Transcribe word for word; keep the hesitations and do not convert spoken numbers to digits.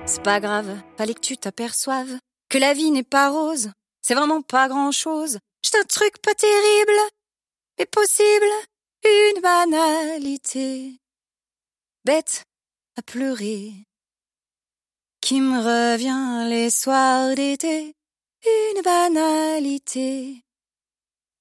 C'est pas grave, fallait que tu t'aperçoives que la vie n'est pas rose, c'est vraiment pas grand-chose. J'ai un truc pas terrible, mais possible, une banalité, bête à pleurer, qui me revient les soirs d'été, une banalité.